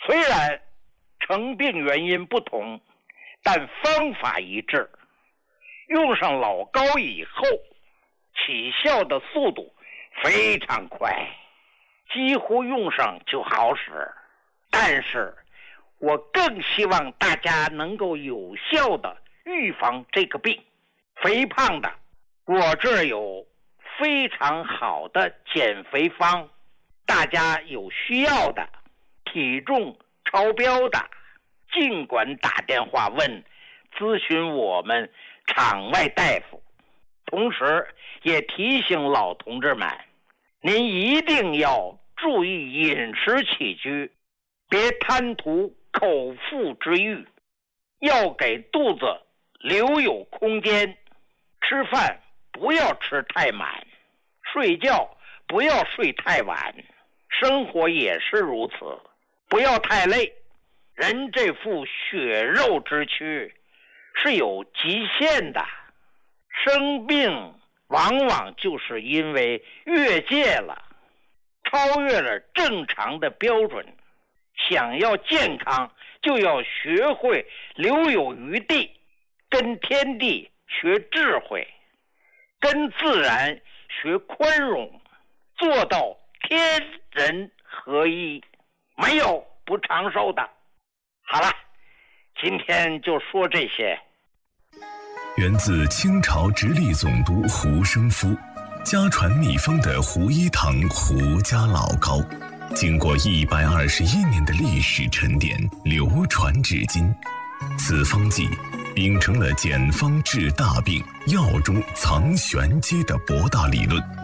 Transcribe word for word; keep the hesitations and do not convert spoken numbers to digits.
虽然成病原因不同，但方法一致。用上老膏以后，起效的速度非常快，几乎用上就好使。但是我更希望大家能够有效的预防这个病。肥胖的，我这儿有非常好的减肥方，大家有需要的，体重超标的，尽管打电话问咨询我们场外大夫。同时也提醒老同志们，您一定要注意饮食起居，别贪图口腹之欲，要给肚子留有空间。吃饭不要吃太满，睡觉不要睡太晚，生活也是如此，不要太累。人这副血肉之躯是有极限的，生病往往就是因为越界了，超越了正常的标准。想要健康，就要学会留有余地，跟天地学智慧，跟自然学宽容，做到天人合一，没有不长寿的。好了，今天就说这些。 源自清朝直隶总督胡生夫，家传秘方的胡一堂胡家老膏，经过一百二十一年的历史沉淀，流传至今。此方剂秉承了简方治大病、药中藏玄机的博大理论，